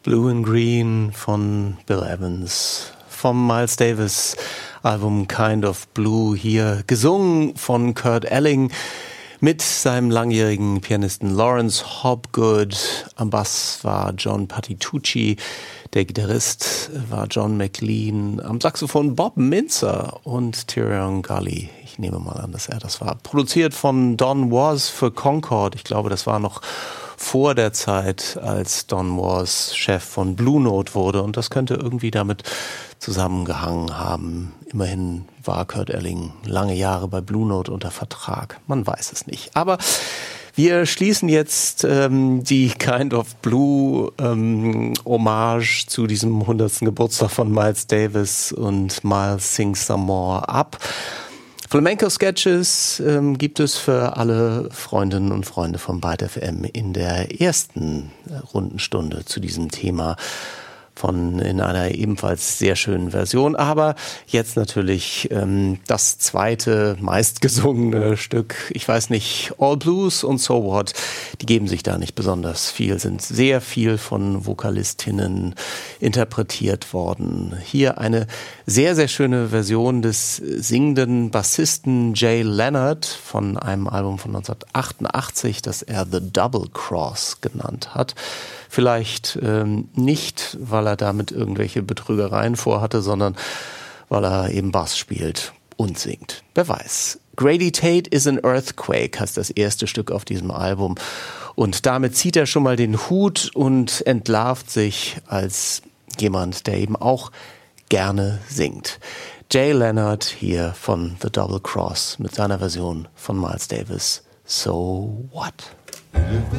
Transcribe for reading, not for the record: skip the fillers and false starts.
Blue and Green von Bill Evans, vom Miles Davis Album Kind of Blue, hier gesungen von Kurt Elling mit seinem langjährigen Pianisten Lawrence Hobgood. Am Bass war John Patitucci, der Gitarrist war John McLean, am Saxophon Bob Mintzer und Tyrion Gully. Ich nehme mal an, dass er das war. Produziert von Don Was für Concord. Ich glaube, das war noch vor der Zeit, als Don Was Chef von Blue Note wurde, und das könnte irgendwie damit zusammengehangen haben. Immerhin war Kurt Elling lange Jahre bei Blue Note unter Vertrag. Man weiß es nicht. Aber wir schließen jetzt die Kind of Blue Hommage zu diesem 100. Geburtstag von Miles Davis und Miles Sing Some More ab. Flamenco-Sketches gibt es für alle Freundinnen und Freunde von Byte FM in der ersten Rundenstunde zu diesem Thema in einer ebenfalls sehr schönen Version. Aber jetzt natürlich das zweite meistgesungene Stück. Ich weiß nicht, All Blues und So What, die geben sich da nicht besonders viel, sind sehr viel von Vokalistinnen interpretiert worden. Hier eine sehr, sehr schöne Version des singenden Bassisten Jay Leonard von einem Album von 1988, das er The Double Cross genannt hat. Vielleicht nicht, weil er damit irgendwelche Betrügereien vorhatte, sondern weil er eben Bass spielt und singt. Wer weiß. Grady Tate is an Earthquake heißt das erste Stück auf diesem Album. Und damit zieht er schon mal den Hut und entlarvt sich als jemand, der eben auch gerne singt. Jay Leonard hier von The Double Cross mit seiner Version von Miles Davis. So What? Live